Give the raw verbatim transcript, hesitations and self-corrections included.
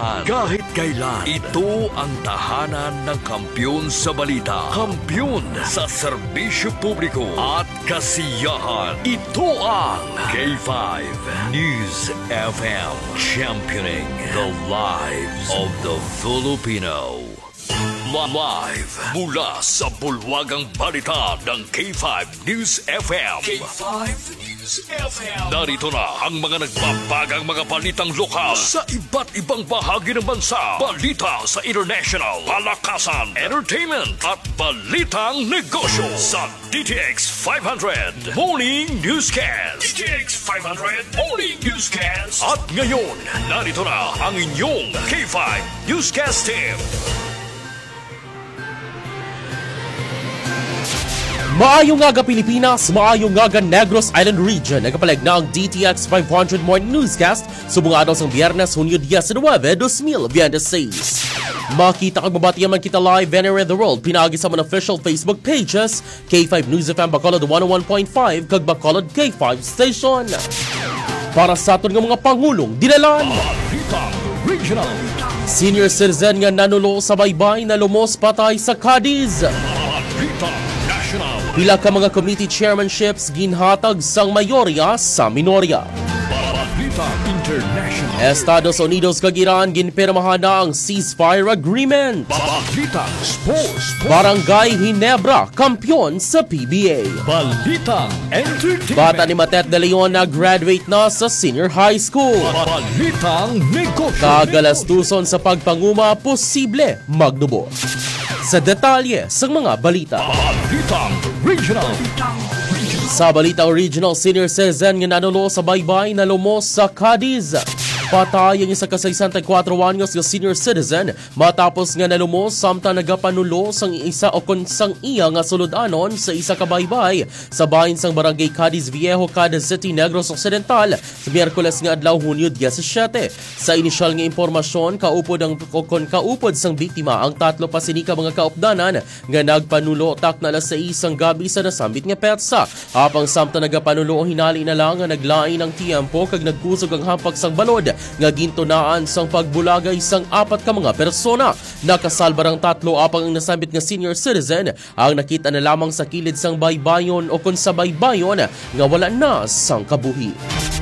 saan, kahit kailan. Ito ang tahanan ng kampyon sa balita, kampyon sa serbisyo publiko at kasiyahan. Ito ang K five News F M, championing the lives of the Filipino. Live mula sa bulwagang balita ng K five News F M. K five News F M. Narito na ang mga nagbabagang mga balitang lokal sa iba't ibang bahagi ng bansa. Balita sa international, palakasan, entertainment at balitang negosyo sa D T X five hundred Morning Newscast. D T X five hundred Morning Newscast. At ngayon, narito na ang inyong K five Newscast team. Maayong nga Pilipinas, maayong nga Negros Island Region. Nagapalag na ang D T X five hundred Morning Newscast subong adlaw sang Biyernes, Hunyo nineteen, twenty twenty-six. Makita kag mabatiyan man kita live anywhere in the world pinaagi sa mga official Facebook pages K five News F M Bacolod one oh one point five kag Bacolod K five Station. Para sa aton nga mga pangulong dinalan. Regional Senior citizen nga nanulo sa baybay na lumos patay sa Cadiz. Pila ka mga committee chairmanships ginhatag sang mayorya sa minorya. Estados Unidos kag Iran ginpirmahan na ang ceasefire agreement. Barangay Ginebra kampyon sa P B A. Balitang entertainment. Bata ni Matet de Leon na graduate na sa senior high school. Balitang negosyo. Kagalastuson sa pagpanguma posible magdubo. Sa detalye sa mga balita. Balitang Regional. Sa Balita Original, senior citizen nga nanulo sa baybay na lumos sa Cadiz. Patay ang isa ka sesenta-cuatro anyos nga senior citizen matapos nga nalumos samtang nagapanulo sang isa o konsang iya nga suludanon sa isa ka baybay sa bahin sang barangay Cadiz Viejo, Cadiz City, Negros Occidental sa Miyerkules nga adlaw Hunyo seventeen. Sa inisyal nga impormasyon, kaupod ang kon kaupod sang biktima ang tatlo pa sinika mga kaupdanan nga nagpanulo tak na alas sais ang gabi sa nasambit nga petsa. Apang samtang nagapanulo hinali na lang nga naglain ang tiyempo kag nagkusog ang hampak sang balod nga gintunaan sang pagbulagay sang apat ka mga persona. Nakasalba ang tatlo apang ang nasambit nga senior citizen ang nakita na lamang sa kilid sang baybayon o kung sa baybayon nga wala na sang kabuhi.